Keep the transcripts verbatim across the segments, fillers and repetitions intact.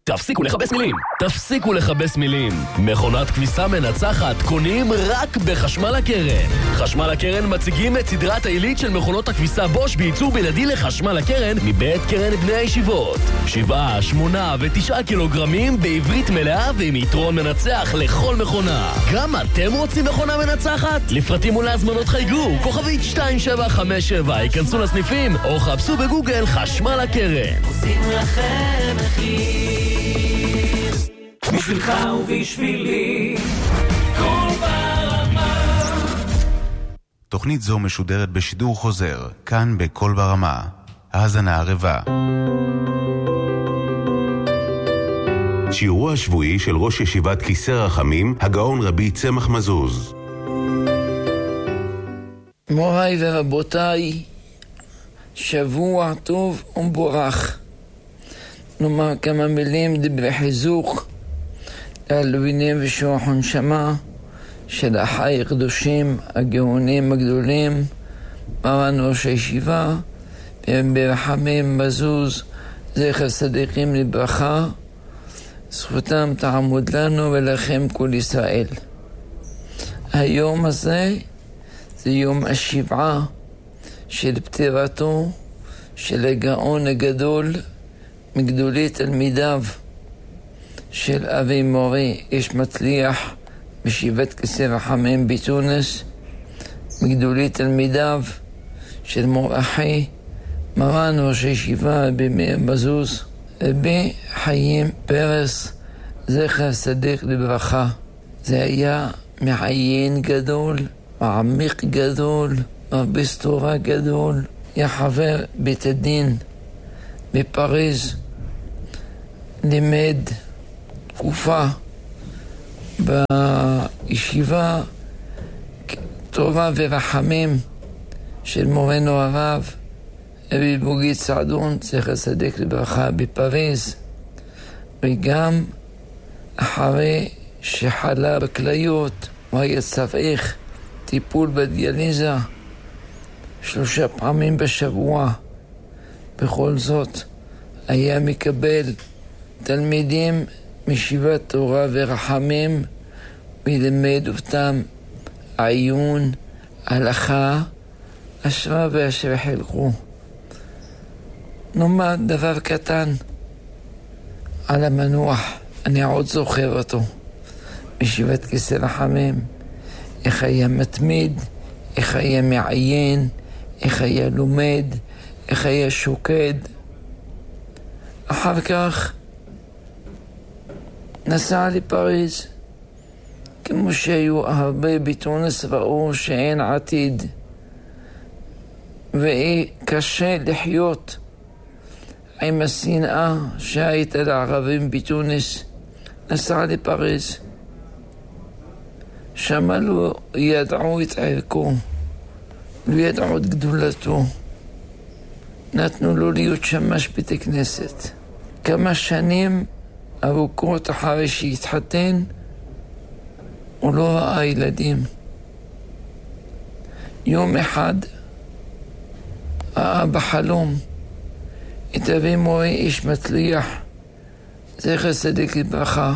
תפסיקו לחפש מילים, תפסיקו לחפש מילים. מכונת כביסה מנצחת קונים רק בחשמל הקרן. חשמל הקרן מציגים את סדרת העילית של מכונות הכביסה בוש בייצור בלעדי לחשמל הקרן מבית קרן בני הישיבות. שבעה, שמונה ותשעה קילוגרמים בעברית מלאה ועם יתרון מנצח לכל מכונה. גם אתם רוצים מכונה מנצחת? לפרטים ולהזמנות חייגו, כוכבית שתיים שבע חמש שבע, ייכנסו לסניפים או חפשו בגוגל חשמל הקרן. עושים לכם מחיר בשבילך ובשבילי כל ברמה. תוכנית זו משודרת בשידור חוזר, כאן בכל ברמה. האזנה ערבה. שיעורו השבועי של ראש ישיבת כיסא רחמים, הגאון רבי צמח מזוז. מוריי ורבותיי, שבוע טוב ומבורך. נאמר כמה מילים דברי חיזוק לעילויים ושבח ונשמה של אחי הקדושים הגאונים הגדולים, מרן ראש הישיבה רבי רחמים מזוז זכר צדיקים לברכה, זכותם תעמוד לנו ולכם כל ישראל. היום הזה זה יום השבעה של פטירתו של הגאון הגדול מגדולי תלמידיו של אבי מורי איש מצליח בישיבת כיסא רחמים בתוניס, מגדולי תלמידיו של מור אחי מרן ראש הישיבה רבי מאיר מזוז רבי חיים פרס זכר צדיק לברכה. זה היה מעיין גדול, מעמיק גדול, מרביץ תורה גדול, היה חבר בית הדין בפריז, לימד תקופה בישיבה תורה ורחמים של מורנו הרב רבי בוגי צעדון זכר צדיק לברכה בפריז, וגם אחרי שחלה בכליות הוא היה צריך טיפול בדיאליזה שלושה פעמים בשבוע. בכל זאת היה מקבל תלמידים מישיבת תורה ורחמים ולימד אותם עיון, הלכה, אשרה ואשר חלקו. נאמר דבר קטן על המנוח, אני עוד זוכר אותו בישיבת כיסא רחמים, איך היה מתמיד, איך היה מעיין, איך היה לומד, איך היה שוקד. אחר כך נסע לפריז, כמו שהיו הרבה בתוניס ראו שאין עתיד וקשה לחיות עם השנאה שהייתה לערבים בתוניס. נסע לפריז, שם לא ידעו את ערכו, לא ידעו את גדולתו, נתנו לו להיות שמש בית כנסת. כמה שנים ארוכות אחרי שהתחתן הוא לא ראה ילדים. יום אחד ראה בחלום את אבי מורי איש מצליח זכר צדיק לברכה.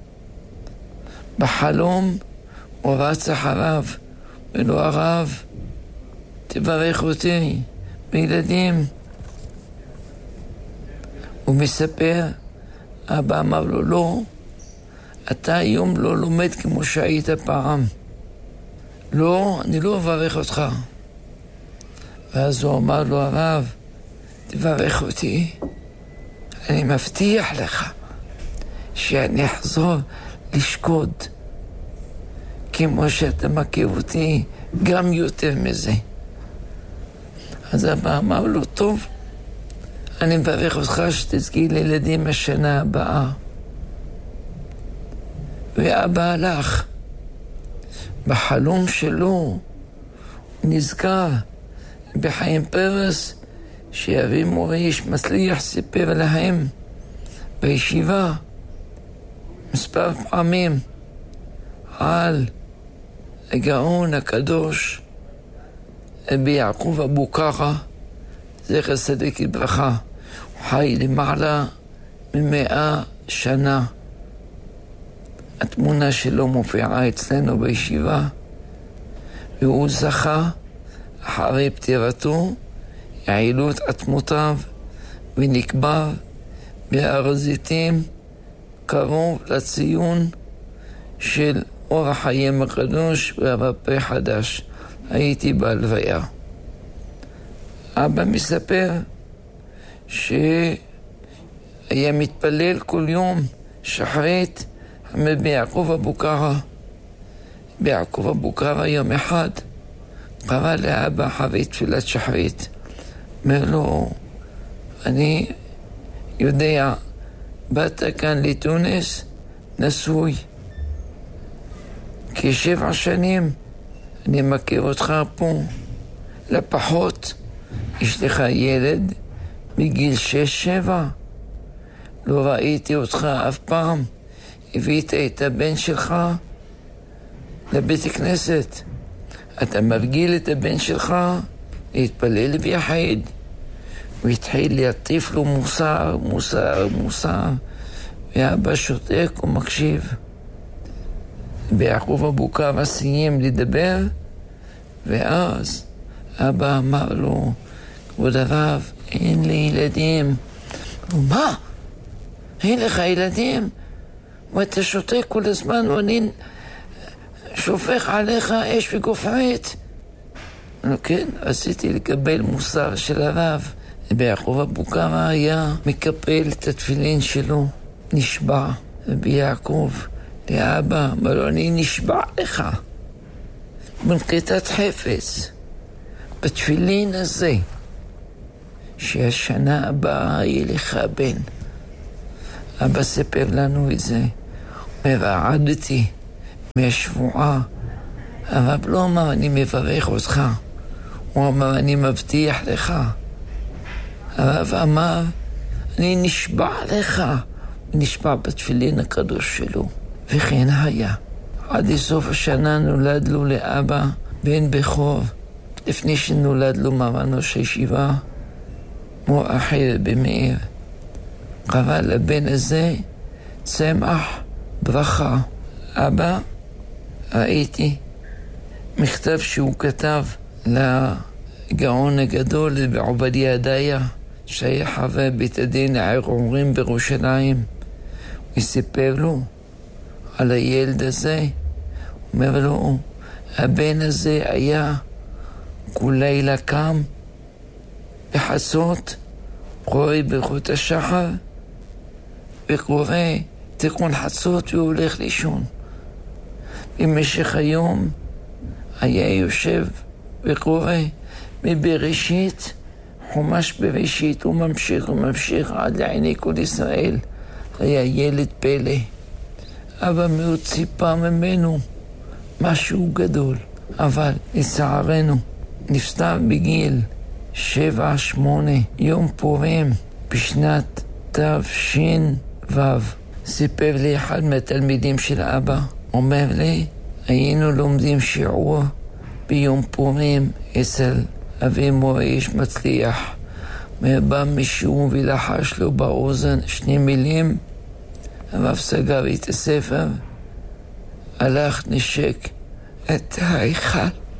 בחלום הוא רץ אחריו ולא הרב, תברך אותי בילדים. הוא מספר, אבא אמר לו, לא, אתה היום לא לומד כמו שהיית פעם. לא, אני לא אברך אותך. ואז הוא אמר לו, הרב, תברך אותי, אני מבטיח לך שאני אחזור לשקוד כמו שאתה מכיר אותי, גם יותר מזה. אז אבא אמר לו, טוב, אני מברך אותך שתזכי לילדים השנה הבאה. ואבא הלך. בחלום שלו נזכר בחיים פרס שאבי מורי איש מצליח סיפר להם בישיבה מספר פעמים על הגאון הקדוש רבי יעקב אבו קרא זכר צדיק לברכה. הוא חי למעלה ממאה שנה. התמונה שלו מופיעה אצלנו בישיבה, והוא זכה אחרי פטירתו, העלו את עצמותיו ונקבר בהר הזיתים קרוב לציון של אור החיים הקדוש והרפא חדש. הייתי בהלוויה. אבא מספר שהיה מתפלל כל יום שחרית ביעקב אבו קרא. ביעקב אבו קרא יום אחד קרא לאבא אחרי תפילת שחרית. אומר לו, אני יודע, באת כאן לתונס נשוי. כשבע שנים אני מכיר אותך פה. לפחות יש לך ילד מגיל שש שבע. לא ראיתי אותך אף פעם. הבאת את הבן שלך לבית הכנסת. אתה מרגיל את הבן שלך להתפלל ביחד. הוא התחיל להטיף לו מוסר, מוסר, מוסר. ואבא שותק ומקשיב. ויעקב אבו קרא סיים לדבר, ואז אבא אמר לו, כבוד הרב, אין לי ילדים. מה? אין לך ילדים? ואתה שותק כל הזמן, ואני שופך עליך אש וגופרית. כן, רציתי לקבל מוסר של הרב. ויעקב אבו קרא היה מקפל את התפילין שלו, נשבע. וביעקב לאבא אמר לו, אני נשבע לך בנקיטת חפץ בתפילין הזה שהשנה הבאה יהיה לך בן. אבא ספר לנו את זה. ורעדתי מהשבועה. הרב לא אמר אני מברך אותך, הוא אמר אני מבטיח לך. הרב אמר אני נשבע לך, נשבע בתפילין הקדוש שלו. וכן היה. עד לסוף השנה נולד לו לאבא בן בכור. לפני שנולד לו מרן ראש הישיבה מור אחר במאיר, קרא לבן הזה צמח ברכה. אבא, ראיתי מכתב שהוא כתב לגאון הגדול בעובדיה דיה, שהיה חבר בית הדין הערעורים בירושלים. הוא סיפר לו על הילד הזה. אומר לו, הבן הזה היה כל לילה קם בחצות, קורא ברכות השחר וקורא תיקון חצות והולך לישון. במשך היום היה יושב וקורא מבראשית, חומש בראשית, הוא ממשיך וממשיך עד לעיני כל ישראל. היה ילד פלא. אבא מאוד ציפה ממנו משהו גדול, אבל לצערנו נפטר בגיל שבע שמונה, יום פורים בשנת תש"ו. סיפר לי אחד מהתלמידים של אבא, אומר לי, היינו לומדים שיעור ביום פורים אצל אבי מורה איש מצליח. בא מישהו ולחש לו באוזן שני מילים. הרב סגר את הספר, הלך נשק את ההיכל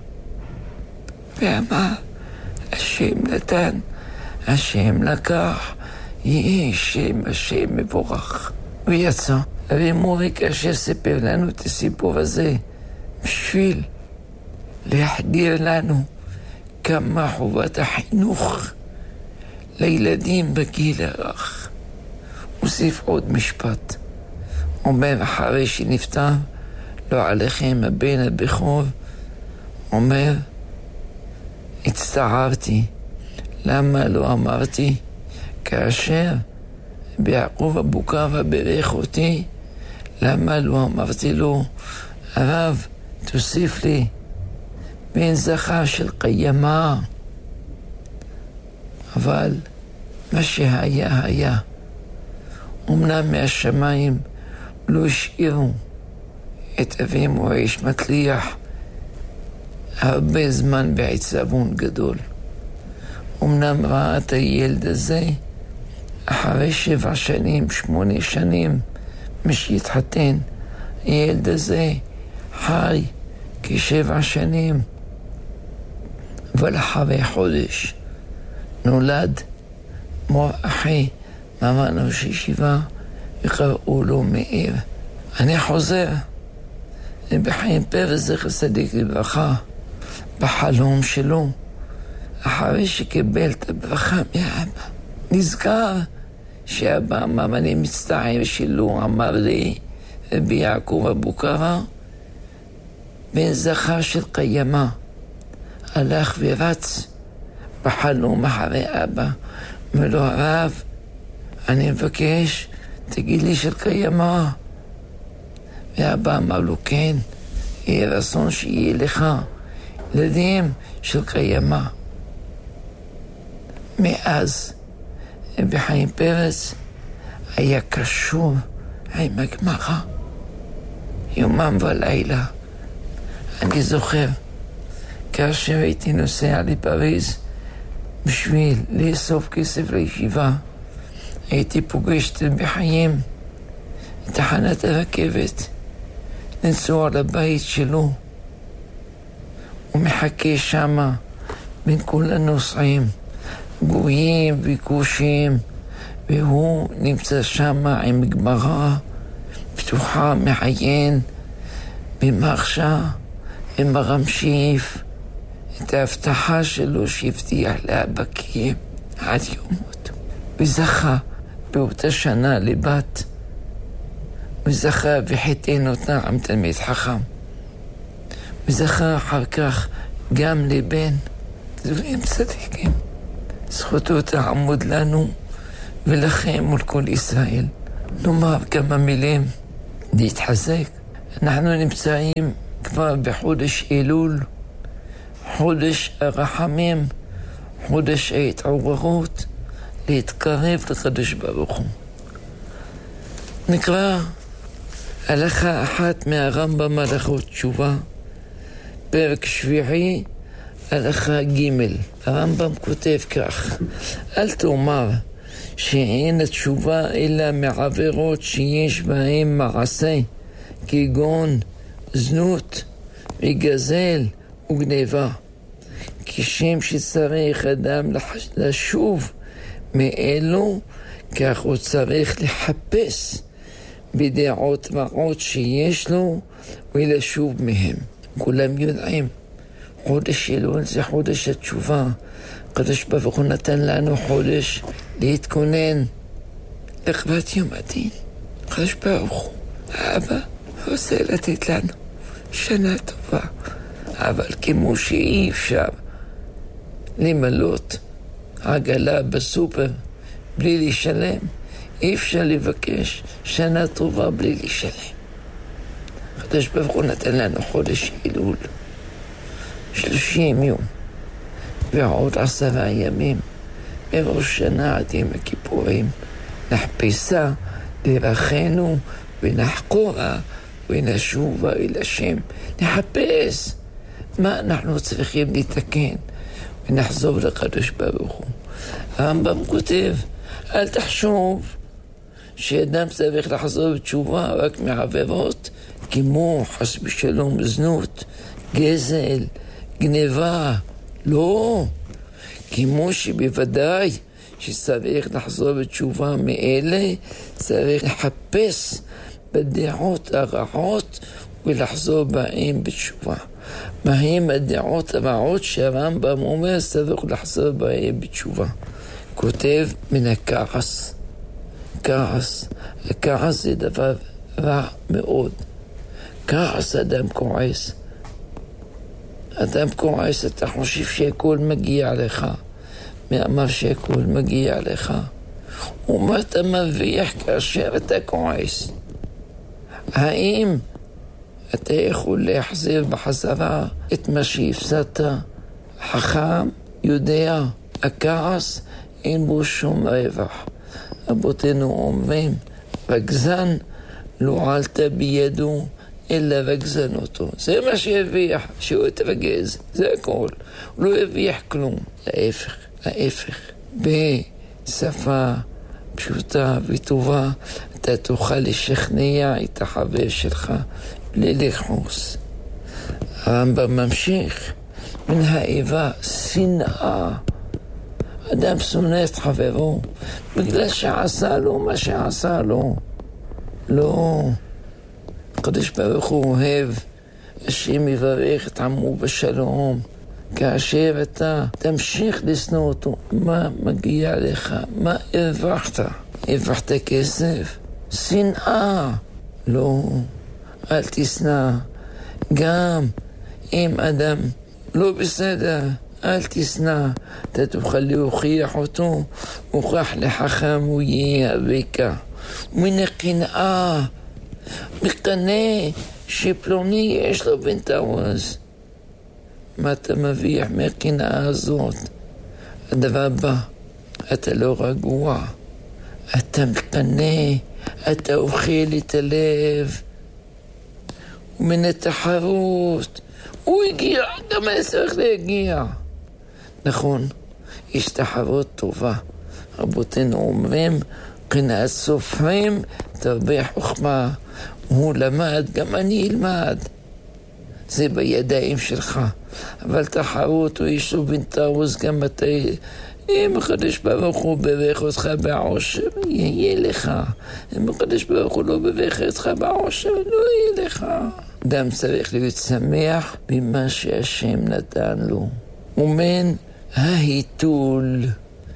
ואמר, השם נתן, השם לקח, יהי שם השם מבורך. ויצא. אבי מורי כאשר סיפר לנו את הסיפור הזה בשביל להחדיר לנו כמה חובת החינוך לילדים בגיל הרך. הוסיף עוד משפט. אומר אחרי שנפטר, לא עליכם הבן הבכור, אומר, הצטערתי. למה לא אמרתי? כאשר ביעקב אבו קרא ברך אותי, למה לא אמרתי לו, הרב, תוסיף לי בן זכר של קיימה. אבל מה שהיה היה. אמנם מהשמיים לא השאירו את אבי מורה איש מצליח הרבה זמן בעצבון גדול. אמנם ראה את הילד הזה, אחרי שבע שנים, שמונה שנים, מי שהתחתן, הילד הזה חי כשבע שנים, אבל אחרי חודש נולד מו אחי, מאמרנו שישיבה, וקראו לו מאיר. אני חוזר, בחיים פרס זכר צדיק לברכה, בחלום שלו, אחרי שקיבל את הברכה מאבא, נזכר שאבא אמר, אני מצטער שלו, אמר לי, רבי יעקב אבו קרא, בן זכר של קיימה, הלך ורץ בחלום אחרי אבא, אומר לו, הרב, אני מבקש, תגיד לי של קיימה. ואבא אמר לו, כן, יהיה רצון שיהיה לך ילדים של קיימה. מאז, בחיים פרס היה קשור עם הגמרא, יומם ולילה. אני זוכר, כאשר הייתי נוסע לפריז בשביל לאסוף כסף לישיבה, הייתי פוגש בחיים תחנת הרכבת, לנסוע לבית שלו, הוא מחכה שמה בין כל הנוסעים, גויים וכושים, והוא נמצא שמה עם גמרא פתוחה, מעיין במחשה, עם הרמשיף, את ההבטחה שלו שהבטיח לאבא קיים עד יום מותו. וזכה באותה שנה לבת, וזכה וחיתן אותה עם תלמיד חכם, וזכה אחר כך גם לבן. דברים צדיקים, זכותו תעמוד לנו ולכם מול כל ישראל. נאמר כמה מילים להתחזק. אנחנו נמצאים כבר בחודש אלול, חודש הרחמים, חודש ההתעוררות, להתקרב לקדוש ברוך הוא. נקרא הלכה אחת מהרמב"ם הלכות תשובה, פרק שביעי, הלכה ג'. הרמב"ם כותב כך: אל תאמר שאין התשובה אלא מעבירות שיש בהן מעשה, כגון זנות וגזל וגניבה, כשם שצריך אדם לשוב מאלו, כך הוא צריך לחפש בדעות רעות שיש לו ולשוב מהם. כולם יודעים, חודש אלול זה חודש התשובה. הקדוש ברוך הוא נתן לנו חודש להתכונן לכבוד יום הדין. הקדוש ברוך הוא, האבא, רוצה לתת לנו שנה טובה, אבל כמו שאי אפשר למלות עגלה בסופר בלי לשלם, אי אפשר לבקש שנה טובה בלי לשלם. הקדוש ברוך הוא נתן לנו חודש אלול, שלושים יום, ועוד עשרה ימים, מראש שנה עד יום הכיפורים, נחפשה דרכנו ונחקורה ונשובה אל השם. נחפש מה אנחנו צריכים לתקן ונחזור לקדוש ברוך הוא. הרמב"ם כותב, אל תחשוב שאדם צריך לחזור בתשובה רק מעבירות כמו חס ושלום זנות, גזל, גניבה. לא, כמו שבוודאי שצריך לחזור בתשובה מאלה, צריך לחפש בדעות הרעות ולחזור בהם בתשובה. מהם הדעות הרעות שהרמב"ם אומר צריך לחזור בהם בתשובה? כותב מן הכעס. כעס, הכעס זה דבר רע מאוד. כעס, אדם כועס. אדם כועס, אתה חושב שהכל מגיע לך. מי אמר שהכל מגיע לך? ומה אתה מרוויח כאשר אתה כועס? האם אתה יכול להחזיר בחזרה את מה שהפסדת? חכם יודע, הכעס אין בו שום רווח. רבותינו אומרים, וגזן לא עלת בידו אלא וגזן אותו. זה מה שהרוויח, שהוא התרגז, זה הכל. הוא לא הרוויח כלום. להפך, להפך. בשפה פשוטה וטובה, אתה תוכל לשכנע את החבר שלך בלי לחוס. הרמב"ם ממשיך, מן האיבה, שנאה. אדם שונא את חברו בגלל שעשה לו מה שעשה לו. לא, הקדוש ברוך הוא אוהב, השם יברך את עמו בשלום. כאשר אתה תמשיך לשנוא אותו, מה מגיע לך? מה הרווחת? הרווחת כסף? שנאה? לא, אל תשנא. גם אם אדם לא בסדר, אל תשנא. אתה תוכל להוכיח אותו, הוכח לחכם הוא יהיה אביקה. מן הקנאה, מקנא שפלוני יש לו בן תאוז. מה אתה מביח מהקנאה הזאת? הדבר הבא, אתה לא רגוע, אתה מקנא, אתה אוכל את הלב. ומן התחרות, הוא הגיע, גם היה צריך להגיע. נכון, יש תחרות טובה. רבותינו אומרים, קנאת סופרים תרבה חוכמה. הוא למד, גם אני אלמד. זה בידיים שלך. אבל תחרות הוא יש לו בן תאוז, גם אתה, אם הקדוש ברוך הוא בברך אותך בעושר, יהיה לך. אם הקדוש ברוך הוא לא בברך אותך בעושר, לא יהיה לך. אדם צריך להיות שמח במה שהשם נתן לו. ומן ההיתול,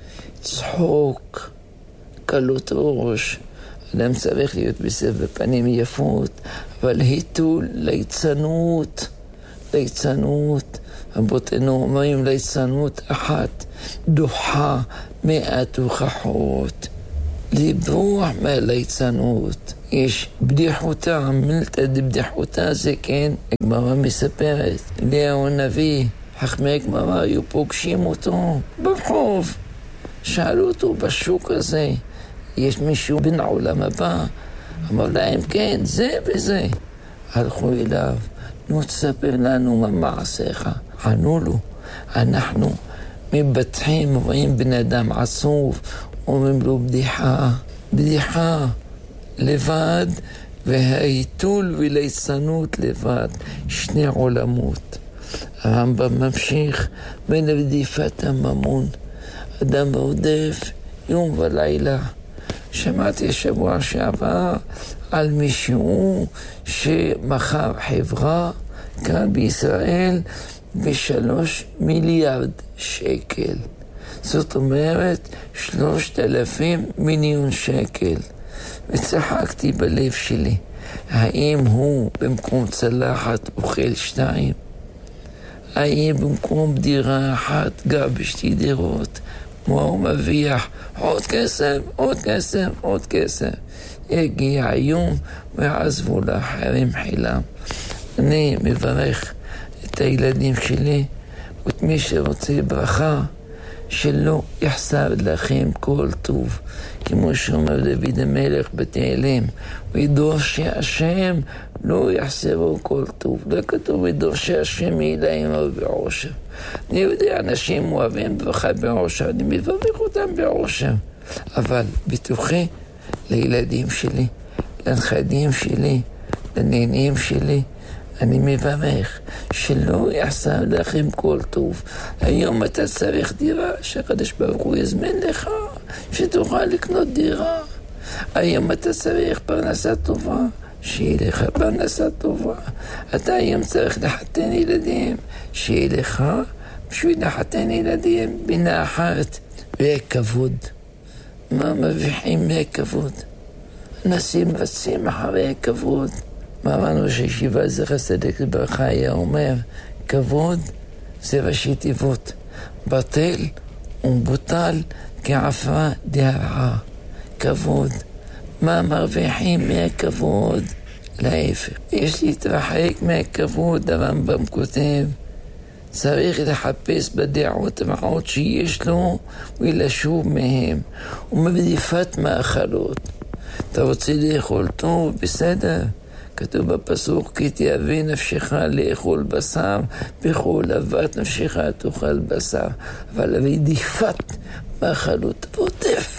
צחוק, קלות ראש. אדם צריך להיות בסבר פנים יפות, אבל היתול, ליצנות, ליצנות. רבותינו אומרים ליצנות אחת, דוחה מאת הוכחות. לברוח מהליצנות. יש בדיחותה, מילתא דבדיחותה זה כן, הגמרא מספרת. אליהו הנביא, חכמי הגמרא היו פוגשים אותו ברחוב. שאלו אותו בשוק הזה, יש מישהו בן העולם הבא? אמר להם, כן, זה וזה. הלכו אליו, נו תספר לנו מה מעשיך. ענו לו, אנחנו מבטחים, רואים בן אדם עצוב, אומרים לו בדיחה, בדיחה לבד, וההיתול וליצנות לבד, שני עולמות. הרמב"ם ממשיך בין רדיפת הממון. אדם רודף יום ולילה. שמעתי שבוע שעבר על מישהו שמכר חברה כאן בישראל בשלוש מיליארד שקל. זאת אומרת שלושת אלפים מיליון שקל. וצחקתי בלב שלי, האם הוא במקום צלחת אוכל שתיים? האם במקום דירה אחת גר בשתי דירות? מה הוא מביח? עוד כסף, עוד כסף, עוד כסף. הגיע היום ועזבו לאחרים חילם. אני מברך את הילדים שלי ואת מי שרוצה ברכה, שלא יחסר לכם כל טוב, כמו שאומר דוד המלך בתהילים, ודורשי השם לא יחסרו כל טוב. לא כתוב ודורשי השם יהיה עמו בעושר. אני יודע, אנשים אוהבים ברכה בעושר, אני מברך אותם בעושר, אבל בטוחי לילדים שלי, לנכדים שלי, לנינים שלי, אני מברך שלא יחסר לכם כל טוב. היום אתה צריך דירה, שהקדוש ברוך הוא יזמן לך שתוכל לקנות דירה. היום אתה צריך פרנסה טובה, שיהיה לך פרנסה טובה. אתה היום צריך לחתן ילדים, שיהיה לך בשביל לחתן ילדים בינה אחת. וכבוד, מה מביחים מהכבוד? אנשים רצים אחרי הכבוד. מרן ראש הישיבה זכר צדיק לברכה היה אומר, כבוד זה ראשי תיבות, בטל ובוטל כעפרא דהרעה. כבוד, מה מרוויחים מהכבוד? להפך, יש להתרחק מהכבוד. הרמב"ם כותב, צריך לחפש בדעות הרעות שיש לו ולשוב מהם, ומרדיפת מאכלות. אתה רוצה לאכול טוב, בסדר? כתוב בפסוק, כי תאווה נפשך לאכול בשר, בכל אהבת נפשך תאכל בשר. אבל רדיפת מאכלות, ועוטף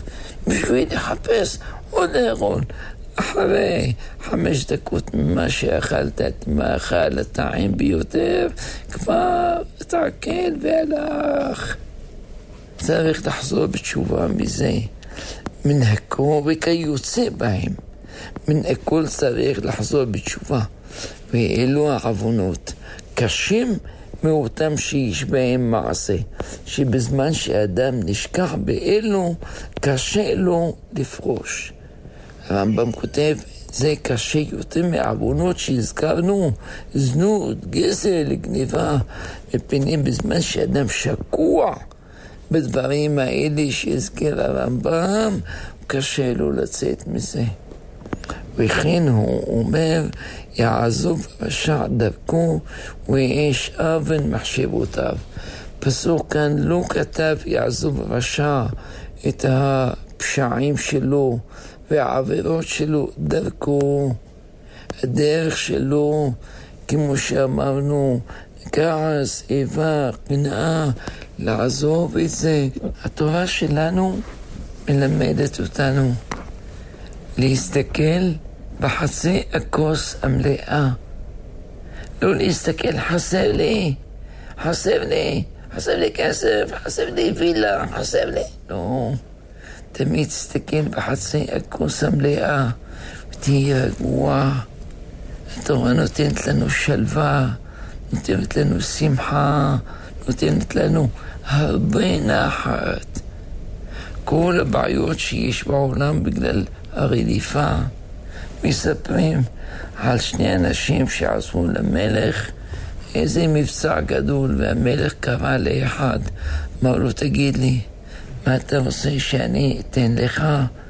בשביל לחפש עוד ארון. אחרי חמש דקות ממה שאכלת את מאכל הטעים ביותר, כבר תעכל והלך. צריך לחזור בתשובה מזה. מן הכל וכיוצא בהם. מן הכל צריך לחזור בתשובה. ואלו העוונות קשים מאותם שיש בהם מעשה, שבזמן שאדם נשכח באלו, קשה לו לפרוש. הרמב"ם כותב, זה קשה יותר מעוונות שהזכרנו, זנות, גזל, גניבה, מפני בזמן שאדם שקוע בדברים האלה שהזכיר הרמב"ם, קשה לו לצאת מזה. וכן הוא אומר, יעזוב רשע דרכו ויש אבן מחשבותיו. פסוק כאן לא כתב יעזוב רשע את הפשעים שלו והעבירות שלו דרכו. הדרך שלו, כמו שאמרנו, כעס, איבה, קנאה, לעזוב את זה. התורה שלנו מלמדת אותנו להסתכל בחצי הכוס המלאה. לא להסתכל חסר לי, חסר לי, חסר לי כסף, חסר לי וילה, חסר לי. לא, תמיד תסתכל בחצי הכוס המלאה ותהיה רגוע. התורה נותנת לנו שלווה, נותנת לנו שמחה, נותנת לנו הרבה נחת. כל הבעיות שיש בעולם בגלל הרדיפה, מספרים על שני אנשים שעשו למלך איזה מבצע גדול, והמלך קרא לאחד, אמר לו, תגיד לי, מה אתה רוצה שאני אתן לך?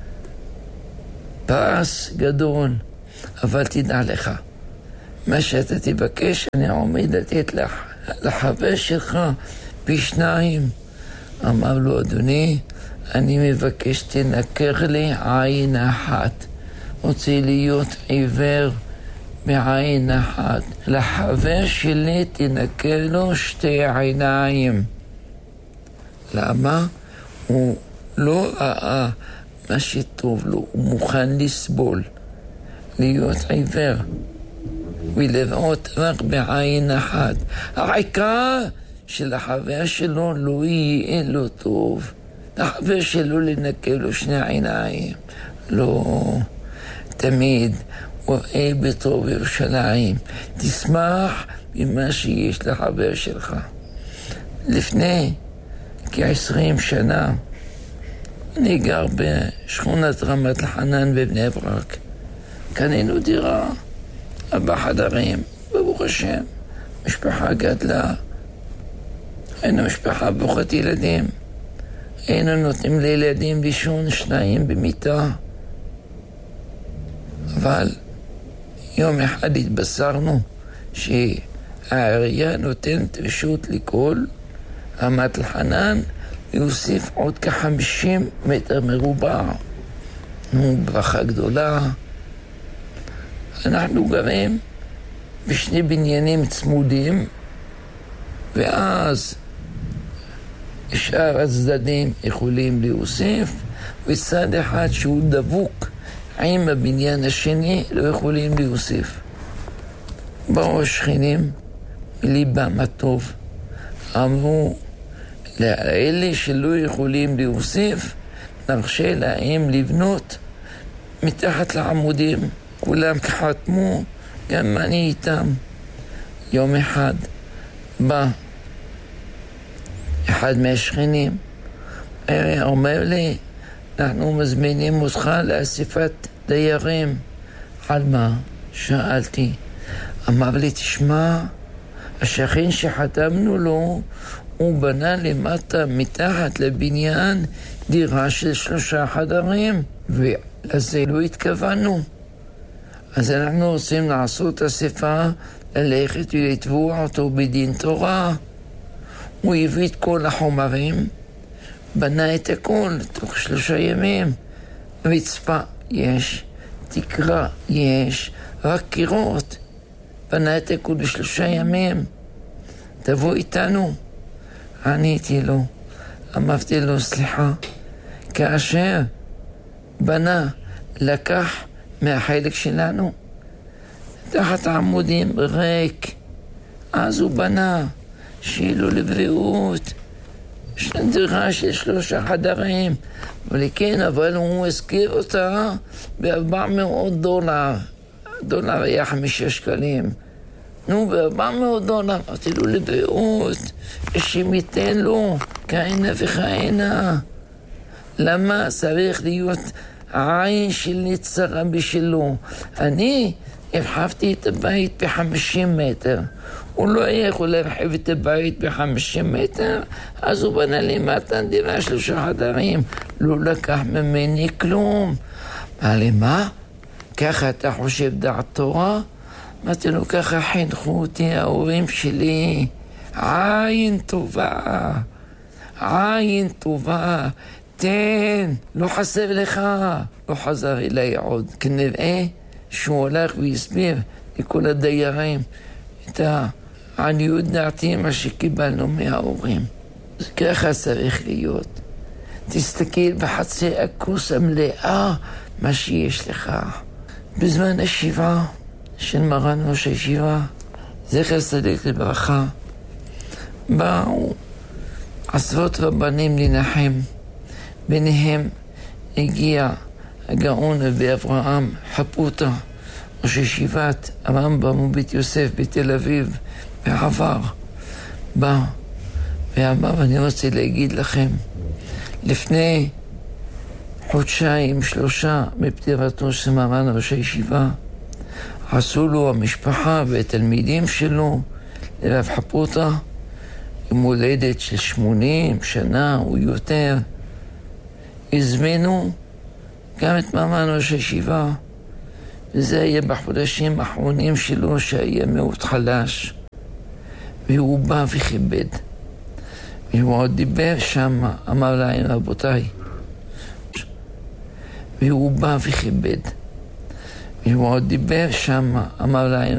פרס גדול, אבל תדע לך, מה שאתה תבקש אני עומד לתת לך, לחבר שלך פי שניים. אמר לו, אדוני, אני מבקש תנקר לי עין אחת. רוצה להיות עיוור בעין אחת. לחבר שלי תנקר לו שתי עיניים. למה? הוא לא ראה מה שטוב לו, הוא מוכן לסבול, להיות עיוור ולראות רק בעין אחת. העיקר שלחבר שלו לא יהיה לו טוב, לחבר שלו לנקר לו שני עיניים. לא, תמיד וראה בטוב ירושלים, תשמח במה שיש לחבר שלך. לפני כעשרים שנה אני גר בשכונת רמת לחנן בבני ברק. קנינו דירה, ארבע חדרים, ברוך השם, משפחה גדלה. היינו משפחה ברוכת ילדים. היינו נותנים לילדים לישון שניים במיטה. אבל יום אחד התבשרנו שהעירייה נותנת רשות לכל רמת לחנן להוסיף עוד כ-חמישים מטר מרובע. נו, ברכה גדולה. אנחנו גרים בשני בניינים צמודים, ואז שאר הצדדים יכולים להוסיף, וצד אחד שהוא דבוק עם הבניין השני לא יכולים להוסיף. באו השכנים מליבם הטוב, אמרו לאלה שלא יכולים להוסיף, נרשה להם לבנות מתחת לעמודים. כולם חתמו, גם אני איתם. יום אחד בא אחד מהשכנים, אומר לי, אנחנו מזמינים אותך לאספת דיירים. על מה? שאלתי. אמר לי, תשמע, השכן שחתמנו לו, הוא בנה למטה מתחת לבניין דירה של שלושה חדרים, ולזה לא התכוונו. אז אנחנו רוצים לעשות אספה, ללכת ולתבוע אותו בדין תורה. הוא הביא את כל החומרים, בנה את הכל תוך שלושה ימים. רצפה יש, תקרה יש, רק קירות. בנה את הכל בשלושה ימים. תבוא איתנו. עניתי לו, אמרתי לו, סליחה, כאשר בנה, לקח מהחלק שלנו, תחת העמודים ריק, אז הוא בנה, שיהיה לו לבריאות, יש לו דירה של שלושה חדרים, אבל כן, אבל הוא הזכיר אותה ב-ארבע מאות דולר, דולר היה חמישה שקלים, נו, ב-ארבע מאות דולר, אמרתי לו לבריאות, השם ייתן לו, כהנה וכהנה. למה צריך להיות עין של ניצרה בשלו? אני הרחבתי את הבית ב-חמישים מטר. הוא לא היה יכול להרחיב את הבית ב-חמישים מטר, אז הוא בנה לי מתן דירה שלושה חדרים. לא לקח ממני כלום. אמר לי, מה? ככה אתה חושב דעת תורה? אמרתי לו, ככה חינכו אותי ההורים שלי. עין טובה, עין טובה. תן, לא חסר לך. לא חזר אליי עוד. כנראה שהוא הולך והסביר לכל הדיירים את העניות דעתי מה שקיבלנו מההורים. ככה צריך להיות. תסתכל בחצי הכוס המלאה מה שיש לך. בזמן השבעה של מרן ראש הישיבה, זכר צדיק לברכה, באו עשרות רבנים לנחם. ביניהם הגיע הגאון רבי אברהם חפוטה, ראש ישיבת הרמב"ם ובית יוסף בתל אביב בעבר. בא ואמר, ואני רוצה להגיד לכם, לפני חודשיים שלושה מפטירתו של מרן ראש הישיבה, עשו לו המשפחה והתלמידים שלו לרב חפוטה עם הולדת של שמונים שנה או יותר, הזמינו גם את מרן ראש הישיבה, וזה היה בחודשים האחרונים שלו שהיה מאוד חלש, והוא בא וכיבד, והוא עוד דיבר שם, אמר להם רבותיי, והוא בא וכיבד, והוא עוד דיבר שם, אמר להם